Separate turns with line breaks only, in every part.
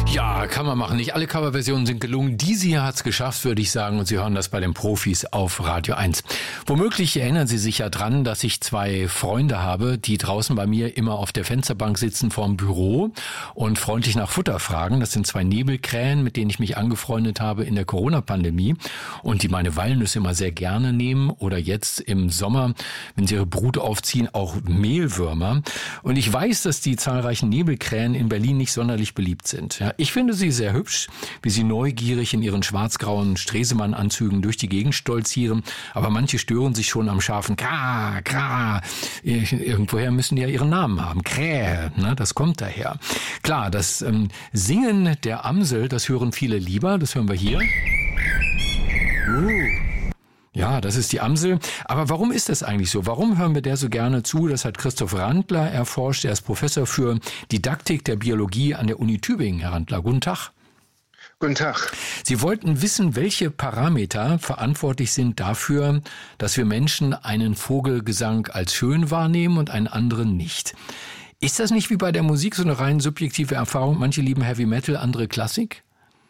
Ja, kann man machen. Nicht alle Coverversionen sind gelungen. Diese hier hat's geschafft, würde ich sagen. Und Sie hören das bei den Profis auf Radio 1. Womöglich erinnern Sie sich ja dran, dass ich zwei Freunde habe, die draußen bei mir immer auf der Fensterbank sitzen vorm Büro und freundlich nach Futter fragen. Das sind zwei Nebelkrähen, mit denen ich mich angefreundet habe in der Corona-Pandemie und die meine Walnüsse immer sehr gerne nehmen. Oder jetzt im Sommer, wenn sie ihre Brut aufziehen, auch Mehlwürmer. Und ich weiß, dass die zahlreichen Nebelkrähen in Berlin nicht sonderlich beliebt sind. Ja, ich finde sie sehr hübsch, wie sie neugierig in ihren schwarz-grauen Stresemann-Anzügen durch die Gegend stolzieren. Aber manche stören sich schon am scharfen Kra, Kra. Irgendwoher müssen die ja ihren Namen haben. Krähe, ne, das kommt daher. Klar, das Singen der Amsel, das hören viele lieber. Das hören wir hier. Ja, das ist die Amsel. Aber warum ist das eigentlich so? Warum hören wir der so gerne zu? Das hat Christoph Randler erforscht. Er ist Professor für Didaktik der Biologie an der Uni Tübingen. Herr Randler, guten Tag.
Guten Tag.
Sie wollten wissen, welche Parameter verantwortlich sind dafür, dass wir Menschen einen Vogelgesang als schön wahrnehmen und einen anderen nicht. Ist das nicht wie bei der Musik so eine rein subjektive Erfahrung? Manche lieben Heavy Metal, andere Klassik?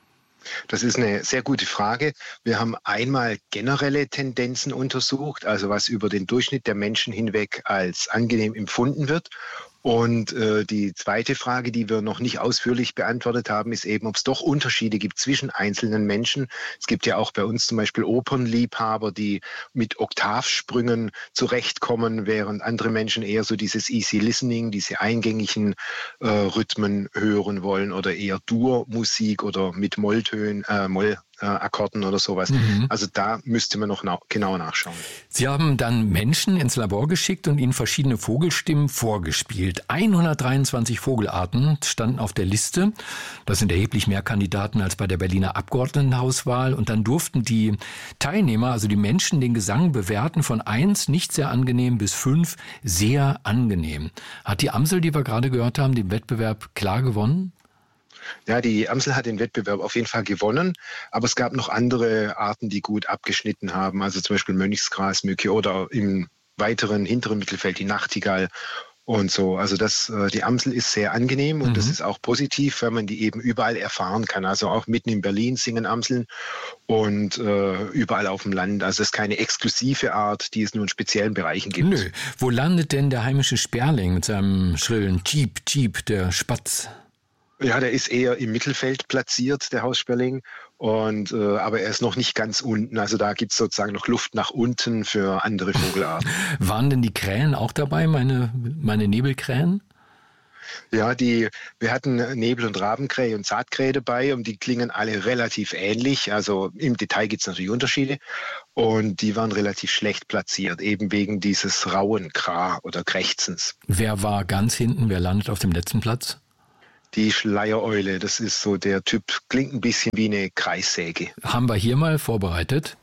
Das ist eine sehr gute Frage. Wir haben einmal generelle Tendenzen untersucht, also was über den Durchschnitt der Menschen hinweg als angenehm empfunden wird. Und die zweite Frage, die wir noch nicht ausführlich beantwortet haben, ist eben, ob es doch Unterschiede gibt zwischen einzelnen Menschen. Es gibt ja auch bei uns zum Beispiel Opernliebhaber, die mit Oktavsprüngen zurechtkommen, während andere Menschen eher so dieses Easy Listening, diese eingängigen Rhythmen hören wollen oder eher Dur-Musik oder mit Molltönen, Akkorden oder sowas. Also da müsste man noch genauer nachschauen.
Sie haben dann Menschen ins Labor geschickt und ihnen verschiedene Vogelstimmen vorgespielt. 123 Vogelarten standen auf der Liste. Das sind erheblich mehr Kandidaten als bei der Berliner Abgeordnetenhauswahl. Und dann durften die Teilnehmer, also die Menschen, den Gesang bewerten von 1, nicht sehr angenehm, bis 5, sehr angenehm. Hat die Amsel, die wir gerade gehört haben, den Wettbewerb klar gewonnen?
Ja, die Amsel hat den Wettbewerb auf jeden Fall gewonnen, aber es gab noch andere Arten, die gut abgeschnitten haben, also zum Beispiel Mönchsgrasmücke oder im weiteren hinteren Mittelfeld die Nachtigall und so. Also die Amsel ist sehr angenehm und das ist auch positiv, weil man die eben überall erfahren kann. Also auch mitten in Berlin singen Amseln und überall auf dem Land. Also es ist keine exklusive Art, die es nur in speziellen Bereichen gibt.
Nö. Wo landet denn der heimische Sperling mit seinem schrillen Cheep, Cheep, der Spatz?
Ja, der ist eher im Mittelfeld platziert, der Haussperling. Aber er ist noch nicht ganz unten. Also da gibt es sozusagen noch Luft nach unten für andere Vogelarten.
Waren denn die Krähen auch dabei, meine Nebelkrähen?
Ja, wir hatten Nebel- und Rabenkrähe und Saatkrähe dabei und die klingen alle relativ ähnlich. Also im Detail gibt es natürlich Unterschiede. Und die waren relativ schlecht platziert, eben wegen dieses rauen Kra oder Krächzens.
Wer war ganz hinten? Wer landet auf dem letzten Platz?
Die Schleiereule, das ist so der Typ, klingt ein bisschen wie eine Kreissäge.
Haben wir hier mal vorbereitet.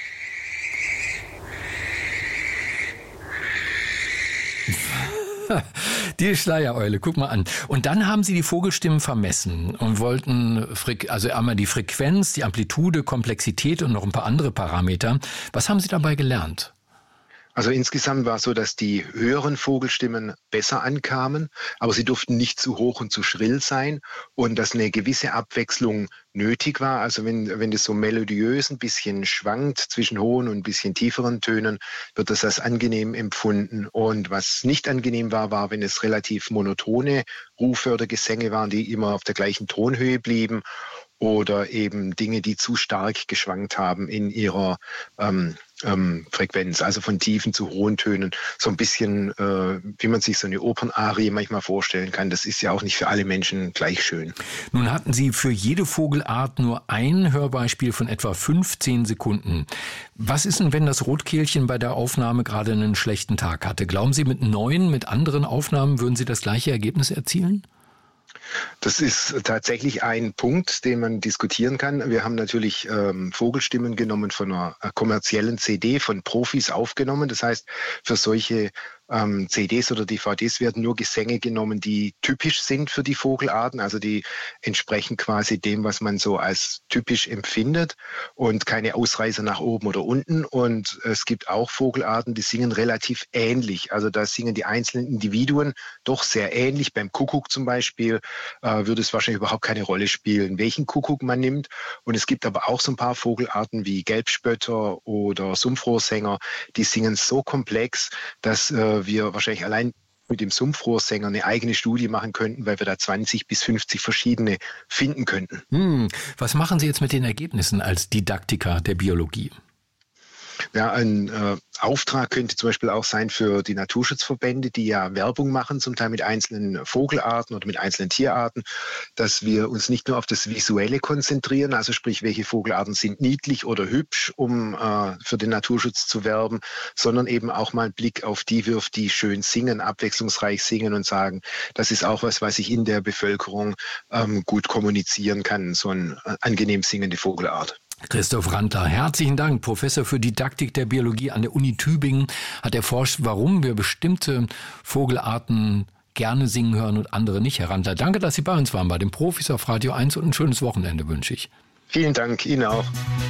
Die Schleiereule, guck mal an. Und dann haben Sie die Vogelstimmen vermessen und wollten also einmal die Frequenz, die Amplitude, Komplexität und noch ein paar andere Parameter. Was haben Sie dabei gelernt?
Also insgesamt war es so, dass die höheren Vogelstimmen besser ankamen, aber sie durften nicht zu hoch und zu schrill sein und dass eine gewisse Abwechslung nötig war. Also wenn das so melodiös ein bisschen schwankt zwischen hohen und ein bisschen tieferen Tönen, wird das als angenehm empfunden. Und was nicht angenehm war, wenn es relativ monotone Rufe oder Gesänge waren, die immer auf der gleichen Tonhöhe blieben oder eben Dinge, die zu stark geschwankt haben in ihrer Frequenz, also von tiefen zu hohen Tönen, so ein bisschen, wie man sich so eine Opernarie manchmal vorstellen kann. Das ist ja auch nicht für alle Menschen gleich schön.
Nun hatten Sie für jede Vogelart nur ein Hörbeispiel von etwa 15 Sekunden. Was ist denn, wenn das Rotkehlchen bei der Aufnahme gerade einen schlechten Tag hatte? Glauben Sie, mit anderen Aufnahmen würden Sie das gleiche Ergebnis erzielen?
Das ist tatsächlich ein Punkt, den man diskutieren kann. Wir haben natürlich Vogelstimmen genommen von einer kommerziellen CD, von Profis aufgenommen. Das heißt, für solche CDs oder DVDs werden nur Gesänge genommen, die typisch sind für die Vogelarten, also die entsprechen quasi dem, was man so als typisch empfindet und keine Ausreißer nach oben oder unten. Und es gibt auch Vogelarten, die singen relativ ähnlich. Also da singen die einzelnen Individuen doch sehr ähnlich. Beim Kuckuck zum Beispiel würde es wahrscheinlich überhaupt keine Rolle spielen, welchen Kuckuck man nimmt. Und es gibt aber auch so ein paar Vogelarten wie Gelbspötter oder Sumpfrohrsänger, die singen so komplex, dass wir wahrscheinlich allein mit dem Sumpfrohrsänger eine eigene Studie machen könnten, weil wir da 20 bis 50 verschiedene finden könnten.
Was machen Sie jetzt mit den Ergebnissen als Didaktiker der Biologie?
Ja, ein Auftrag könnte zum Beispiel auch sein für die Naturschutzverbände, die ja Werbung machen, zum Teil mit einzelnen Vogelarten oder mit einzelnen Tierarten, dass wir uns nicht nur auf das Visuelle konzentrieren, also sprich, welche Vogelarten sind niedlich oder hübsch, um für den Naturschutz zu werben, sondern eben auch mal einen Blick auf die wirft, die schön singen, abwechslungsreich singen und sagen, das ist auch was ich in der Bevölkerung gut kommunizieren kann, so eine angenehm singende Vogelart.
Christoph Randler, herzlichen Dank. Professor für Didaktik der Biologie an der Uni Tübingen hat erforscht, warum wir bestimmte Vogelarten gerne singen hören und andere nicht. Herr Randler, danke, dass Sie bei uns waren, bei den Profis auf Radio 1 und ein schönes Wochenende wünsche ich.
Vielen Dank, Ihnen auch.